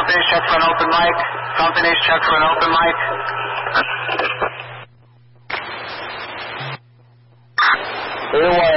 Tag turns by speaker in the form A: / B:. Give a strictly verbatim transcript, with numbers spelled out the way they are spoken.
A: Finish, check for an open mic. Sound finish, check for an open mic.
B: Air one